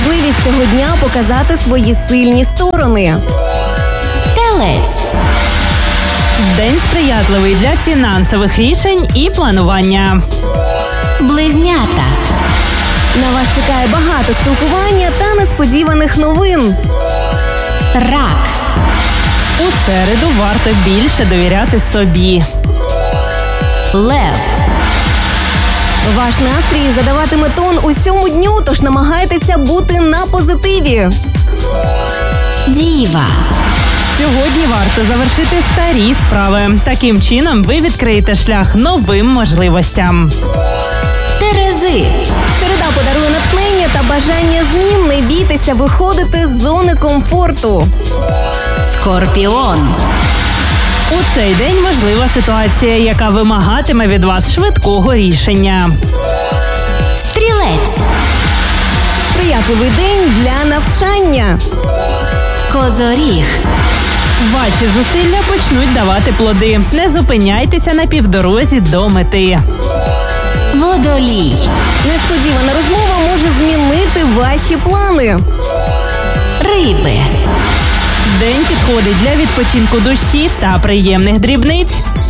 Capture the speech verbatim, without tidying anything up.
можливість цього дня показати свої сильні сторони. Телець. День сприятливий для фінансових рішень і планування. Близнята. На вас чекає багато спілкування та несподіваних новин. Рак. У середу варто більше довіряти собі. Лев. Ваш настрій задаватиме тон усьому дню, тож намагайтеся бути на позитиві. Діва. Сьогодні варто завершити старі справи. Таким чином ви відкриєте шлях новим можливостям. Терези. Середа подарує натхнення та бажання змін. Не бійтеся виходити з зони комфорту. Скорпіон. У цей день можлива ситуація, яка вимагатиме від вас швидкого рішення. Стрілець. Сприятливий день для навчання. Козоріг. Ваші зусилля почнуть давати плоди. Не зупиняйтеся на півдорозі до мети. Водолій. Несподівана розмова може змінити ваші плани. Риби. День підходить для відпочинку душі та приємних дрібниць.